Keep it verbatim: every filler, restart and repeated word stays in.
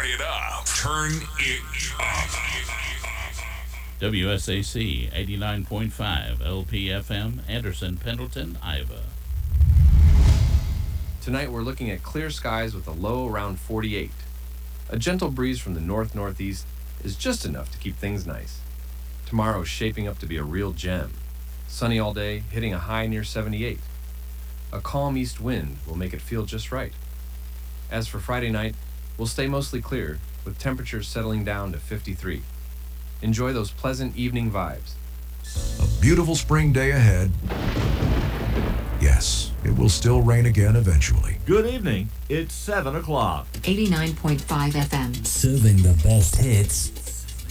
it up. Turn it up. W S A C eighty-nine point five L P F M, Anderson, Pendleton, Iowa. Tonight we're looking at clear skies with a low around forty-eight. A gentle breeze from the north-northeast is just enough to keep things nice. Tomorrow's shaping up to be a real gem. Sunny all day, hitting a high near seventy-eight. A calm east wind will make it feel just right. As for Friday night, we'll stay mostly clear, with temperatures settling down to fifty-three. Enjoy those pleasant evening vibes. A beautiful spring day ahead. Yes, it will still rain again eventually. Good evening. It's seven o'clock. eighty-nine point five F M. Serving the best hits.